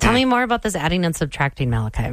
Tell me more about this adding and subtracting, Malachi.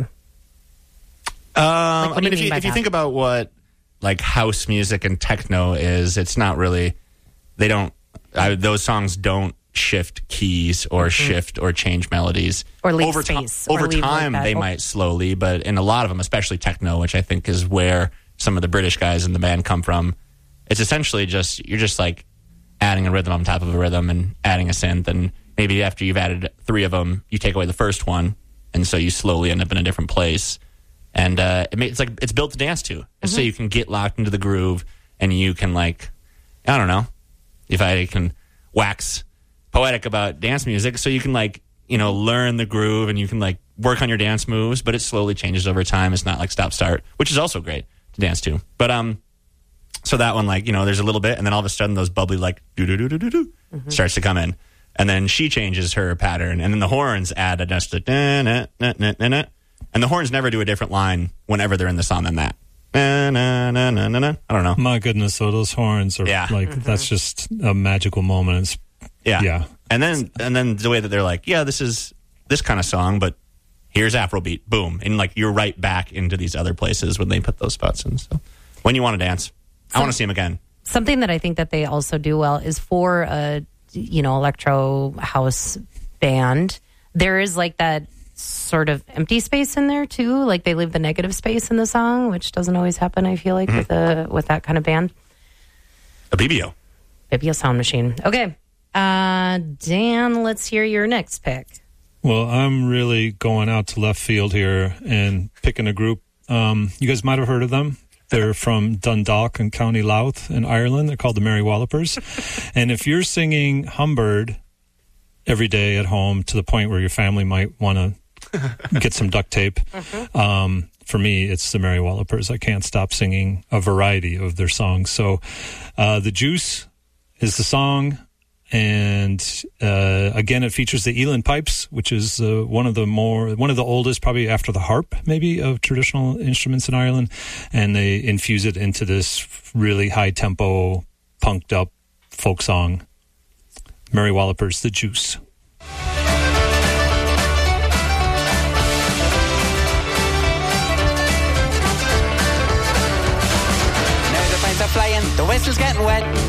If you think about what like house music and techno is, it's not really. They don't. Those songs don't shift keys or shift or change melodies or leave space. Over time, they might slowly, but in a lot of them, especially techno, which I think is where some of the British guys in the band come from, it's essentially you're just like adding a rhythm on top of a rhythm and adding a synth, and maybe after you've added 3 of them, you take away the first one, and so you slowly end up in a different place. And it's built to dance to, so you can get locked into the groove, and you can like, I don't know, if I can wax poetic about dance music, so you can like, learn the groove, and you can like work on your dance moves, but it slowly changes over time. It's not like stop start, which is also great to dance to. But so that one, like, there's a little bit, and then all of a sudden those bubbly like do do do do do do starts to come in, and then she changes her pattern, and then the horns add just a na na na na na na. And the horns never do a different line whenever they're in the song than that. Na, na, na, na, na, na. I don't know. My goodness, so those horns are that's just a magical moment. Yeah. And then the way that they're like, this is this kind of song, but here's Afrobeat. Boom. And like you're right back into these other places when they put those spots in. So when you want to dance, I want to see them again. Something that I think that they also do well is for a, electro house band, there is like that sort of empty space in there too, like they leave the negative space in the song, which doesn't always happen, I feel like, with that kind of band. A BBO sound machine. Okay, Dan, let's hear your next pick. Well, I'm really going out to left field here and picking a group. You guys might have heard of them. They're from Dundalk in County Louth in Ireland. They're called the Merry Wallopers. And if you're singing Humbird every day at home to the point where your family might want to get some duct tape. For me, it's the Merry Wallopers. I can't stop singing a variety of their songs. So The Juice is the song. And again, it features the Eland pipes, which is one of the oldest, probably after the harp, maybe, of traditional instruments in Ireland. And they infuse it into this really high-tempo, punked-up folk song. Merry Wallopers, The Juice. Now the pints are flying, the whistle's getting wet.